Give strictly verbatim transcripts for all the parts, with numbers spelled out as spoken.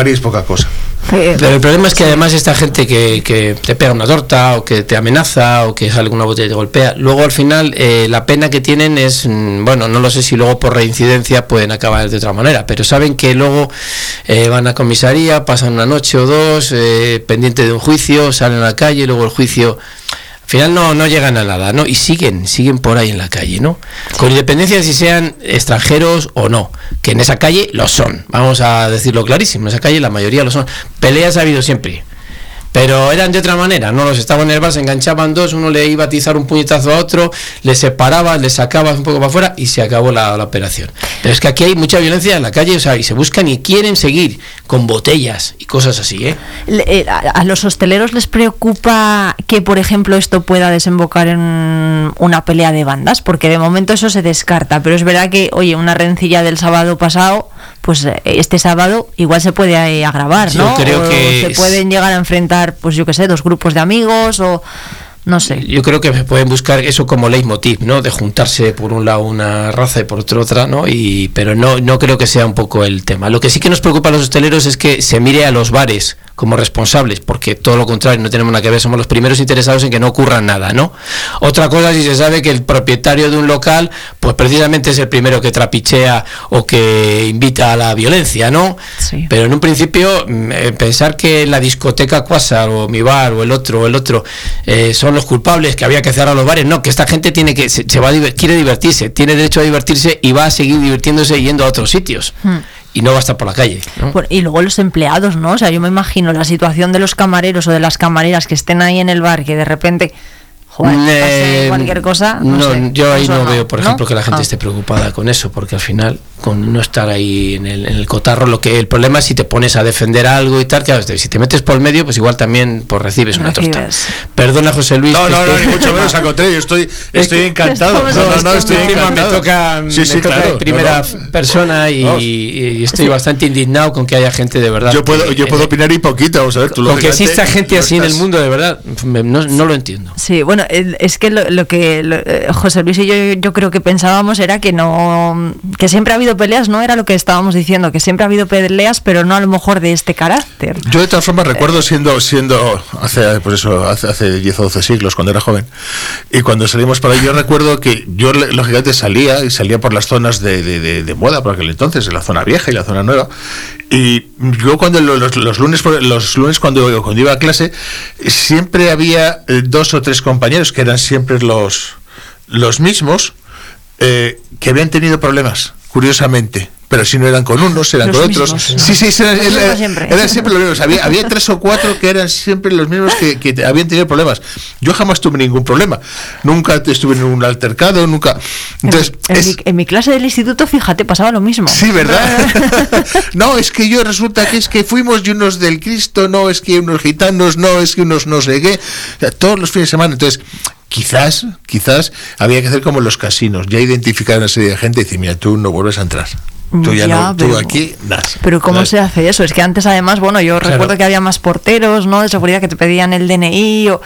pagaríais poca cosa. Pero el problema es que además esta gente que, que te pega una torta o que te amenaza o que sale con una botella y te golpea, luego al final eh, la pena que tienen es, bueno, no lo sé si luego por reincidencia pueden acabar de otra manera, pero saben que luego eh, van a comisaría, pasan una noche o dos eh, pendiente de un juicio, salen a la calle, luego el juicio... Al final no, no llegan a nada, ¿no? Y siguen, siguen por ahí en la calle, ¿no? Con independencia de si sean extranjeros o no, que en esa calle lo son, vamos a decirlo clarísimo, en esa calle la mayoría lo son. Peleas ha habido siempre, pero eran de otra manera, ¿no? Los estaban en el bar, se enganchaban dos, uno le iba a atizar un puñetazo a otro, le separaba, le sacabas un poco para afuera y se acabó la, la operación. Pero es que aquí hay mucha violencia en la calle, o sea, y se buscan y quieren seguir con botellas y cosas así, ¿eh? Le, a, a los hosteleros les preocupa que, por ejemplo, esto pueda desembocar en una pelea de bandas, porque de momento eso se descarta, pero es verdad que, oye, una rencilla del sábado pasado, pues este sábado igual se puede agravar, ¿no? Yo creo o que se pueden llegar a enfrentar, pues yo qué sé, dos grupos de amigos o... No sé. Yo creo que se pueden buscar eso como leitmotiv, ¿no? De juntarse por un lado una raza y por otro otra, ¿no? Y pero no no creo que sea un poco el tema. Lo que sí que nos preocupa a los hosteleros es que se mire a los bares como responsables, porque todo lo contrario, no tenemos nada que ver, somos los primeros interesados en que no ocurra nada, ¿no? Otra cosa, si se sabe que el propietario de un local, pues precisamente es el primero que trapichea o que invita a la violencia, ¿no? Sí. Pero en un principio, eh, pensar que la discoteca Quasar o mi bar o el otro o el otro eh, son los culpables, que había que cerrar los bares, no, que esta gente tiene que se, se va a, quiere divertirse, tiene derecho a divertirse y va a seguir divirtiéndose yendo a otros sitios. Hmm. Y no va a estar por la calle, ¿no? Y luego los empleados, ¿no? O sea, yo me imagino la situación de los camareros o de las camareras que estén ahí en el bar, que de repente, joder, pase cualquier cosa. No, no sé, yo ahí no, no veo, por ¿no? ejemplo, que la gente ah. esté preocupada con eso, porque al final, con no estar ahí en el, en el cotarro, lo que el problema es si te pones a defender algo y tal, claro, si te metes por el medio, pues igual también pues recibes una torta. Perdona, José Luis. No, no, no, ni mucho menos, al contrario, estoy, estoy encantado. No, no, no, estoy encantado. Me toca, sí, sí, me toca claro, en primera no, no. persona y, y estoy sí. bastante indignado con que haya gente de verdad. Yo puedo, que, yo puedo eh, opinar y poquito, vamos a ver. Tú con que exista gente no así estás... en el mundo, de verdad, no, no lo entiendo. Sí, bueno, es que lo, lo que lo, José Luis y yo, yo creo que pensábamos era que no, que siempre ha habido peleas, no era lo que estábamos diciendo, que siempre ha habido peleas, pero no a lo mejor de este carácter. Yo de todas formas recuerdo siendo siendo hace pues eso hace, hace diez o doce siglos, cuando era joven, y cuando salimos por ahí, yo recuerdo que yo lógicamente salía y salía por las zonas de, de, de, de moda por aquel entonces, en la zona vieja y la zona nueva, y yo cuando los, los lunes los lunes cuando, cuando iba a clase siempre había dos o tres compañeros que eran siempre los los mismos eh, que habían tenido problemas, curiosamente. Pero si no eran con unos, eran los con mismos, otros. ¿no? Sí, sí, sí, eran, eran, siempre. eran siempre los mismos. Había, había tres o cuatro que eran siempre los mismos que, que habían tenido problemas. Yo jamás tuve ningún problema. Nunca estuve en un altercado, nunca. Entonces, en, es, mi, en mi clase del instituto, fíjate, pasaba lo mismo. Sí, ¿verdad? No, es que yo resulta que es que fuimos y unos del Cristo, no, es que unos gitanos, no, es que unos no sé qué. O sea, todos los fines de semana. Entonces, quizás, quizás había que hacer como los casinos, ya identificar a una serie de gente y decir, mira, tú no vuelves a entrar. Tú ya, ya no, tú pero, aquí, nada. Pero ¿cómo nada. se hace eso? Es que antes además, bueno, yo claro. recuerdo que había más porteros, ¿no? De seguridad que te pedían el D N I o...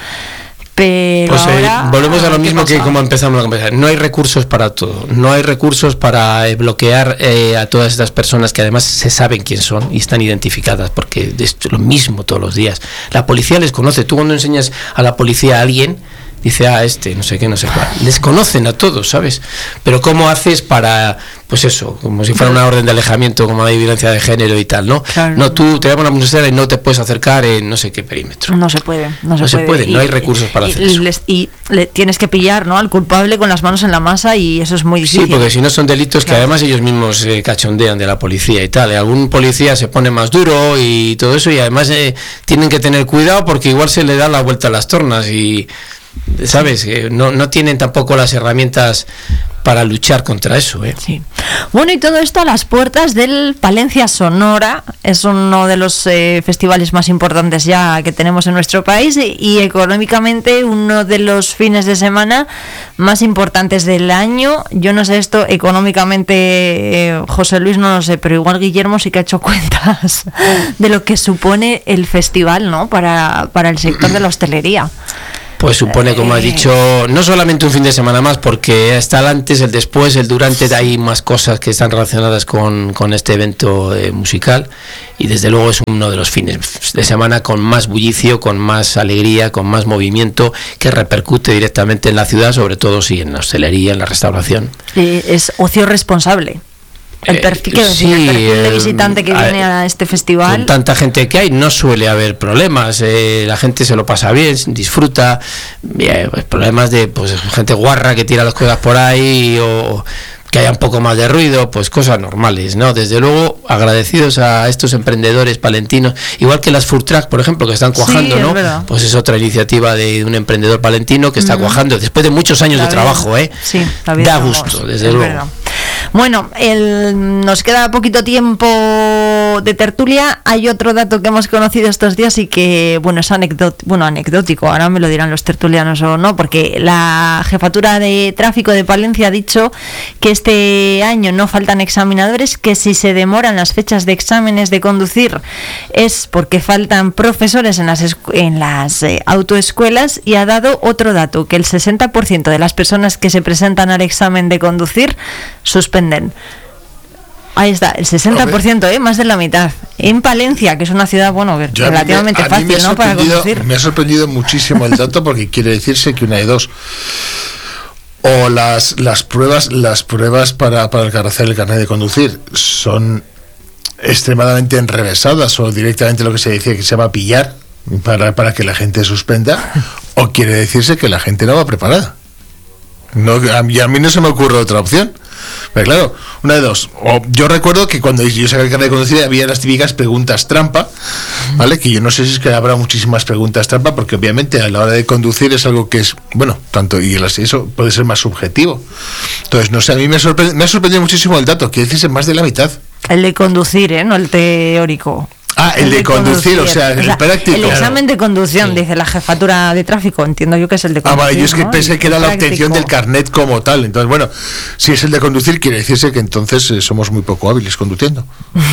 Pero pues ahora, eh, volvemos a lo mismo que como empezamos la conversación. No hay recursos para todo. No hay recursos para eh, bloquear eh, a todas estas personas que además se saben quién son y están identificadas, porque es lo mismo todos los días. La policía les conoce. Tú cuando enseñas a la policía a alguien, dice, ah, este, no sé qué, no sé cuál. Les conocen a todos, ¿sabes? Pero ¿cómo haces para, pues eso, como si fuera una orden de alejamiento, como hay violencia de género y tal, ¿no? Claro. No, tú te llamas a una pulsera y no te puedes acercar en no sé qué perímetro. No se puede, no se no puede. Se puede, y, no hay recursos para y, hacer y eso. Les, y le tienes que pillar, ¿no?, al culpable con las manos en la masa y eso es muy difícil. Sí, porque si no son delitos claro. que además ellos mismos eh, cachondean de la policía y tal. Algún policía se pone más duro y todo eso y además eh, tienen que tener cuidado porque igual se le da la vuelta a las tornas y... ¿Sabes? No, no tienen tampoco las herramientas para luchar contra eso, ¿eh? Sí. Bueno, y todo esto a las puertas del Palencia Sonora. Es uno de los eh, festivales más importantes ya que tenemos en nuestro país y, y económicamente uno de los fines de semana más importantes del año. Yo no sé esto económicamente, eh, José Luis no lo sé, pero igual Guillermo sí que ha hecho cuentas de lo que supone el festival, ¿no? Para, para el sector de la hostelería. Pues supone, como has dicho, no solamente un fin de semana más, porque está el antes, el después, el durante, hay más cosas que están relacionadas con, con este evento eh, musical, y desde luego es uno de los fines de semana con más bullicio, con más alegría, con más movimiento, que repercute directamente en la ciudad, sobre todo si en la hostelería, en la restauración. Eh, es ocio responsable. El perfil, eh, sí, el perfil de visitante que viene a, a este festival. Con tanta gente que hay, no suele haber problemas. Eh, la gente se lo pasa bien, disfruta. Eh, pues problemas de pues gente guarra que tira las cosas por ahí, o que haya un poco más de ruido, pues cosas normales, ¿no? Desde luego, agradecidos a estos emprendedores palentinos, igual que las Food Truck, por ejemplo, que están cuajando, sí, ¿no? Verdad. Pues es otra iniciativa de un emprendedor palentino que está uh-huh. cuajando después de muchos años la de vida. trabajo, ¿eh? Sí, da gusto, desde luego. Verdad. Bueno, el, nos queda poquito tiempo de tertulia. Hay otro dato que hemos conocido estos días y que, bueno, es anecdot, bueno, anecdótico. Ahora me lo dirán los tertulianos o no, porque la Jefatura de Tráfico de Palencia ha dicho que este año no faltan examinadores, que si se demoran las fechas de exámenes de conducir es porque faltan profesores en las, escu- en las eh, autoescuelas, y ha dado otro dato, que el sesenta por ciento de las personas que se presentan al examen de conducir suspenden. Ahí está, el sesenta por ciento, ¿eh? Más de la mitad. En Palencia, que es una ciudad, bueno, Yo relativamente me, fácil, ¿no? Para conducir. Me ha sorprendido muchísimo el dato, porque quiere decirse que una de dos. O las las pruebas las pruebas para, para hacer el carnet de conducir son extremadamente enrevesadas, o directamente lo que se dice que se va a pillar para, para que la gente suspenda, o quiere decirse que la gente no va preparada. No, a mí, a mí no se me ocurre otra opción. Pero claro, una de dos. O yo recuerdo que cuando yo saqué el carnet de conducir había las típicas preguntas trampa, ¿vale? Que yo no sé si es que habrá muchísimas preguntas trampa, porque obviamente a la hora de conducir es algo que es, bueno, tanto, y eso puede ser más subjetivo. Entonces, no sé, a mí me, sorpre- me ha sorprendido muchísimo el dato, que decirse más de la mitad. El de conducir, ¿eh? No el teórico. Ah, el, el de, de conducir, conducir, o sea, el, o sea, práctico. El examen de conducción, sí. Dice la Jefatura de Tráfico, entiendo yo que es el de conducir. Ah, vale, yo es que ¿no? pensé que era la obtención del carnet como tal. Entonces, bueno, si es el de conducir, quiere decirse que entonces eh, somos muy poco hábiles conduciendo.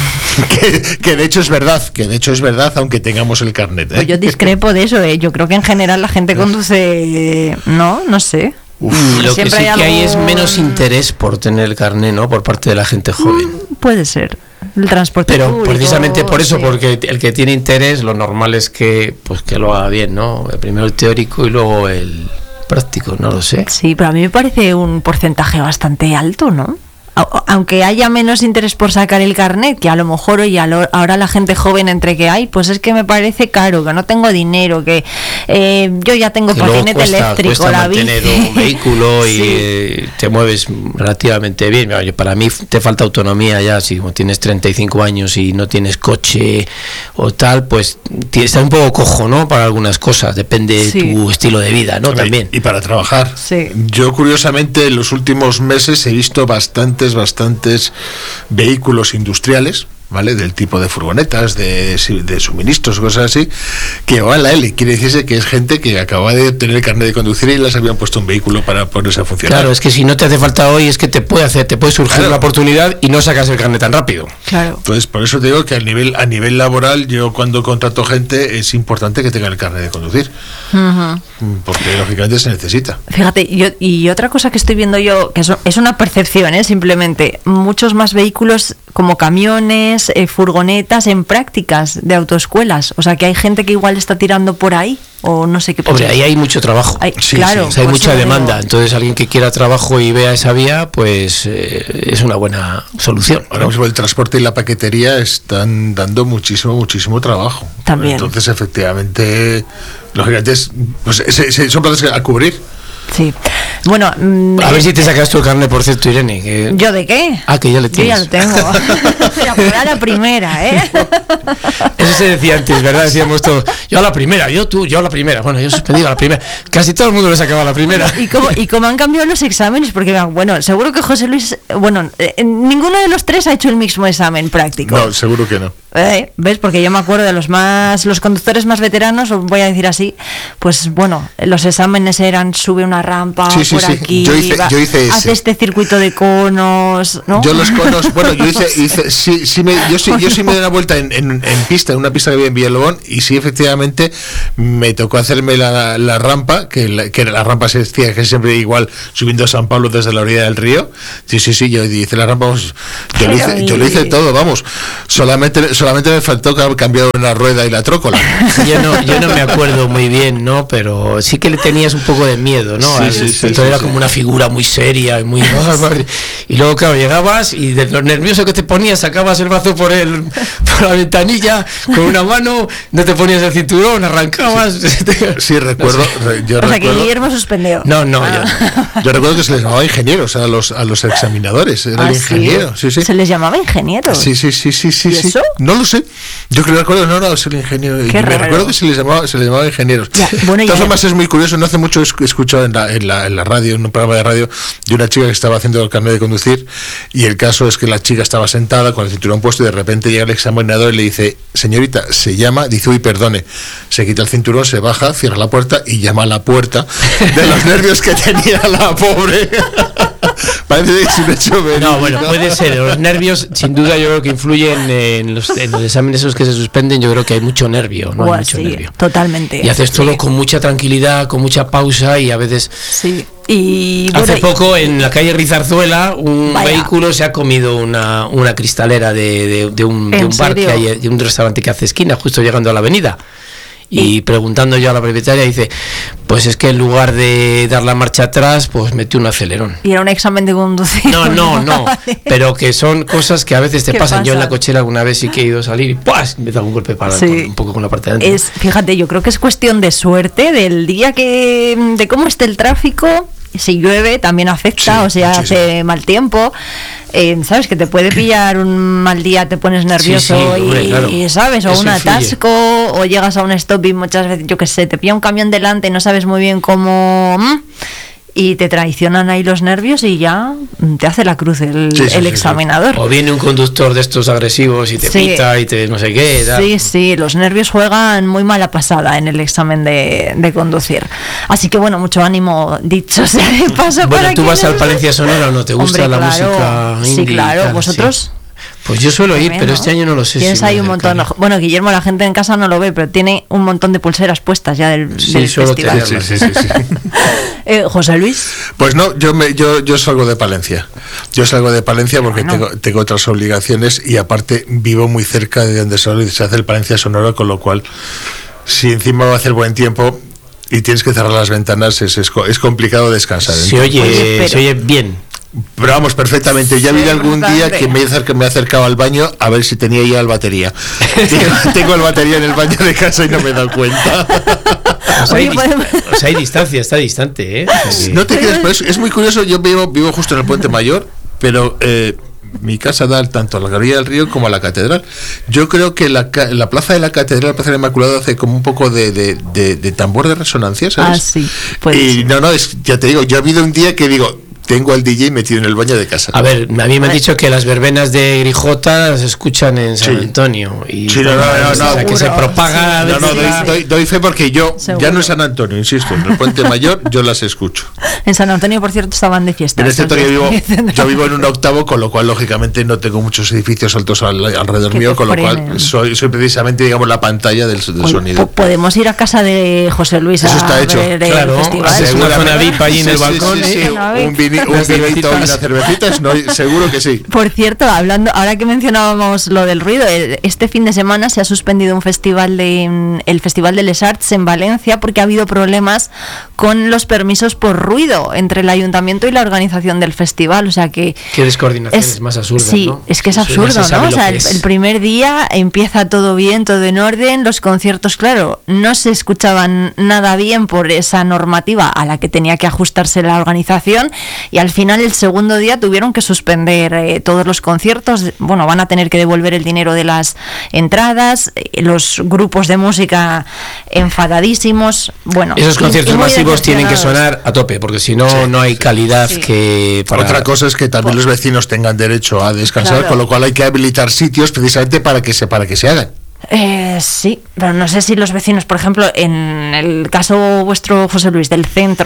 que, que de hecho es verdad, que de hecho es verdad, aunque tengamos el carnet. ¿eh? Pues yo discrepo de eso, ¿eh? Yo creo que en general la gente conduce, eh, no, no sé. Uf, lo que sí hay que hay es menos interés por tener el carnet, ¿no? Por parte de la gente joven. Mm, puede ser. El transporte pero público, precisamente por eso, sí. Porque el que tiene interés, lo normal es que pues que lo haga bien, ¿no? Primero el teórico y luego el práctico, no lo sé. Sí, pero a mí me parece un porcentaje bastante alto, ¿no? Aunque haya menos interés por sacar el carnet, que a lo mejor hoy ahora la gente joven entre que hay, pues es que me parece caro, que no tengo dinero, que eh, yo ya tengo que patinete cuesta, eléctrico, cuesta la mantener bici. un vehículo y sí. eh, te mueves relativamente bien. Para mí te falta autonomía ya, si tienes treinta y cinco años y no tienes coche o tal, pues estás un poco cojo, ¿no? Para algunas cosas, depende sí. de tu estilo de vida, ¿no? También. Y para trabajar. Sí. Yo curiosamente en los últimos meses he visto bastante bastantes vehículos industriales, ¿vale? Del tipo de furgonetas, de, de suministros, cosas así, que van a la L. Quiere decirse que es gente que acaba de obtener el carnet de conducir y les habían puesto un vehículo para ponerse a funcionar. Claro, es que si no te hace falta hoy, es que te puede hacer, te puede surgir claro. la oportunidad y no sacas el carnet tan rápido. Claro. Entonces, por eso te digo que a nivel, a nivel laboral, yo cuando contrato gente, es importante que tenga el carnet de conducir. Uh-huh. Porque lógicamente se necesita. Fíjate, yo, y otra cosa que estoy viendo yo, que es, es una percepción, ¿eh? Simplemente, muchos más vehículos como camiones, eh, furgonetas en prácticas de autoescuelas. O sea, que hay gente que igual está tirando por ahí, o no sé qué. Hombre, ahí hay mucho trabajo. Hay, sí, claro. Sí, o sea, hay pues mucha sí, demanda. digo. Entonces, alguien que quiera trabajo y vea esa vía, pues eh, es una buena solución. Ahora mismo el transporte y la paquetería están dando muchísimo, muchísimo trabajo. También. Entonces, efectivamente, lógicamente, es, pues, se, se, son plazas a cubrir. Sí. Bueno, mmm, a ver si te sacas tu el carnet, por cierto, Irene. Que... ¿Yo de qué? Ah, que ya le tienes. Yo ya lo tengo. Pero a la primera, ¿eh? Eso se decía antes, ¿verdad? Decíamos todos, yo a la primera, yo tú, yo a la primera. Bueno, yo suspendido a la primera. Casi todo el mundo le sacaba a la primera. ¿Y cómo, y cómo han cambiado los exámenes? Porque, bueno, seguro que José Luis... Bueno, eh, ninguno de los tres ha hecho el mismo examen práctico. No, seguro que no. Eh, ¿Ves? Porque yo me acuerdo de los más los conductores más veteranos, os voy a decir así, pues bueno, los exámenes eran sube una la rampa, Sí, sí, por sí. aquí, Yo hice- va- yo hice ese. hace este circuito de conos, ¿no? Yo los conos, bueno, yo hice, hice sí, sí me, yo sí, yo sí me di una vuelta en, en, en pista, en una pista que había en Villalobón, y sí, efectivamente, me tocó hacerme la, la rampa, que la, que la rampa se decía que siempre igual subiendo a San Pablo desde la orilla del río. Sí, sí, sí, yo hice la rampa, vamos, yo lo hice, yo lo hice todo, vamos. Solamente, solamente me faltó cambiar una rueda y la trócola. Yo no, yo no me acuerdo muy bien, ¿no? Pero sí que le tenías un poco de miedo, ¿no? Sí, Al- sí, sí, entonces sí, era sí. como una figura muy seria y muy... Y luego, claro, llegabas y de lo nervioso que te ponías, sacabas el brazo por el por la ventanilla con una mano, no te ponías el cinturón, arrancabas... Sí, recuerdo, re- yo O sea que recuerdo, Guillermo suspendió. No, no, Ah. yo- yo recuerdo que se les llamaba ingenieros a los, a los examinadores, era ¿Ah, el sí? ingeniero, sí, sí. Se les llamaba ingenieros. Sí, sí, sí, sí, sí, ¿Y sí. eso? No lo sé. Yo creo que recuerdo, no, no, es el ingeniero. Qué me raro. recuerdo que se les llamaba, se les llamaba ingenieros. Ya, bueno, de todas ya- formas es muy curioso, no hace mucho he escuchado en la, en, la, en la radio, en un programa de radio, de una chica que estaba haciendo el carnet de conducir, y el caso es que la chica estaba sentada con el cinturón puesto y de repente llega el examinador y le dice, señorita, se llama, dice, uy, perdone, se quita el cinturón, se baja, cierra la puerta y llama a la puerta de los nervios que tenía la pobre. Parece que es un hecho verídico. No, bueno, puede ser. Los nervios, sin duda, yo creo que influyen en los, en los exámenes esos que se suspenden. Yo creo que hay mucho nervio, ¿no? Buah, Hay mucho sí, nervio. totalmente. Y haces todo Sí. con mucha tranquilidad, con mucha pausa y a veces... Sí. Y bueno, Hace y- poco en la calle Rizarzuela un Vaya. vehículo se ha comido una, una cristalera de, de, de un, de ¿En un bar que serio? hay, de un restaurante que hace esquina, justo llegando a la avenida. Y ¿Y? preguntando yo a la propietaria, dice, pues es que en lugar de dar la marcha atrás, pues metió un acelerón. y era un examen de conducir. No, no, no, Vale. pero que son cosas que a veces te ¿Qué pasan. Yo en la pasan? cochera alguna vez sí que he ido a salir y ¡pues! Me da un golpe para Sí. con- un poco con la parte de adentro. Es, fíjate, yo creo que es cuestión de suerte del día que de cómo esté el tráfico. Si llueve también afecta, Sí, o sea, muchísimo. hace mal tiempo. Eh, sabes que te puede pillar un mal día, te pones nervioso sí, hombre, y, claro. y, sabes, o Eso un influye. atasco, o llegas a un stop y muchas veces, yo qué sé, te pilla un camión delante y no sabes muy bien cómo mm, y te traicionan ahí los nervios y ya mm, te hace la cruz el, Sí, sí, el sí, examinador. O viene un conductor de estos agresivos y te Sí. pita y te no sé qué. tal. Sí, sí, los nervios juegan muy mala pasada en el examen de, de conducir. Así que bueno, mucho ánimo, dicho sea de paso. Bueno, para ¿tú vas quienes- al Palencia Sonora o no? ¿Te gusta Hombre, la claro, música indie? Sí, y claro, tal? ¿vosotros? Sí. Pues yo suelo ir, Tremendo. pero este año no lo sé. Tienes si me ahí un montón. acercaré. Bueno, Guillermo, la gente en casa no lo ve, pero tiene un montón de pulseras puestas ya del, Sí, del suelo festival. tenerlas. Sí, sí, sí, sí. Eh, José Luis. Pues no, yo me, yo, yo salgo de Palencia. Yo salgo de Palencia porque Bueno. tengo, tengo otras obligaciones y aparte vivo muy cerca de donde se se hace el Palencia Sonora, con lo cual, si encima va a hacer buen tiempo y tienes que cerrar las ventanas, es, es, co- es complicado descansar. Se Entonces, oye, Oye, pero- se oye bien. pero vamos, perfectamente. Ya vi Sí, algún día bastante. que me he, acerca- me he acercado al baño a ver si tenía ya el batería. tengo, tengo el batería en el baño de casa y no me he dado cuenta. O sea, hay, Oye, dis- podemos- o sea, hay distancia, está distante, ¿eh? O sea que- No te creas, pero es, es muy curioso. Yo vivo, vivo justo en el Puente Mayor, pero eh, mi casa da tanto a la orilla del río como a la catedral. Yo creo que la, ca- la plaza de la catedral, la plaza de la Inmaculada, hace como un poco de, de, de- de tambor de resonancia, ¿sabes? Ah, sí, puede Y ser. no, no, es, ya te digo, yo ha habido un día que digo, tengo al D J metido en el baño de casa. A ver, a mí me han dicho que las verbenas de Grijota se escuchan en San Sí. Antonio. Y Sí, no, no, no, o sea, no, que se seguro, propaga. No, no, doy, desde- doy- doy fe porque yo, Seguro. ya no en San Antonio, insisto, en el Puente Mayor yo las escucho. En San Antonio, por cierto, estaban de fiesta. En este Entonces, entonces yo vivo, yo vivo en un octavo, con lo cual lógicamente no tengo muchos edificios altos al- alrededor Que mío, te con lo frenen. cual soy, soy precisamente, digamos, la pantalla del, del Oye, sonido. po- podemos ir a casa de José Luis Eso a está hecho. ver el Claro, festival. haces una Seguramente. zona V I P allí en el Sí, sí, balcón. sí, sí, ¿eh? Una un, vini- un Unas vinito y cervecitas. unas cervecitas, no, seguro que sí. Por cierto, hablando, ahora que mencionábamos lo del ruido, el- este fin de semana se ha suspendido un festival de mm, el Festival de Les Arts en Valencia porque ha habido problemas con los permisos por ruido entre el ayuntamiento y la organización del festival, o sea que Qué descoordinaciones más absurdas, sí, ¿no? es que es Sí, absurdo, no se sabe ¿no? O lo sea, que el, es. el primer día empieza todo bien, todo en orden, los conciertos, claro, no se escuchaban nada bien por esa normativa a la que tenía que ajustarse la organización y al final el segundo día tuvieron que suspender eh, todos los conciertos, bueno, van a tener que devolver el dinero de las entradas, eh, los grupos de música enfadadísimos, bueno. Esos y- conciertos y muy masivos tienen que decepcionados. sonar a tope, porque si no, Sí, no hay sí, calidad sí. que para... Otra cosa es que también los vecinos tengan derecho a descansar, Claro. con lo cual hay que habilitar sitios precisamente para que se, para que se hagan. Eh, sí, pero no sé si los vecinos, por ejemplo, en el caso vuestro, José Luis, del centro,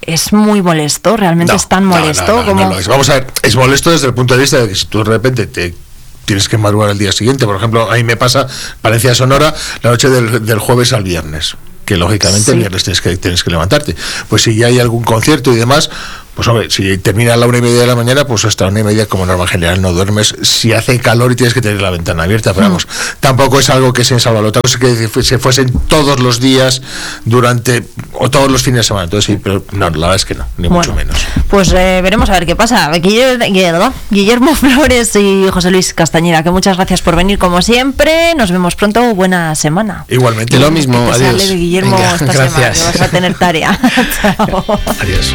es muy molesto, realmente No, es tan no, molesto no, no, como... no lo es. Vamos a ver, es molesto desde el punto de vista de que si tú de repente te tienes que madrugar el día siguiente, por ejemplo, a mí me pasa Palencia Sonora la noche del, del jueves al viernes, que lógicamente sí. el viernes tienes que, tienes que levantarte. Pues si ya hay algún concierto y demás, pues hombre, si termina a la una y media de la mañana, pues hasta la una y media como norma general no duermes. Si hace calor y tienes que tener la ventana abierta, pero vamos, mm. tampoco es algo que se ensalva. Otra cosa es que se fuesen todos los días durante, o todos los fines de semana. Entonces sí, pero no, la verdad es que no, ni bueno, mucho menos. Pues eh, veremos a ver qué pasa. Guillermo, Guillermo Flores y José Luis Castañeda, que muchas gracias por venir como siempre. Nos vemos pronto, buena semana. Igualmente. Lo mismo, que te adiós. sale de Guillermo Venga, esta gracias. semana, que vas a tener tarea. Chao. Adiós.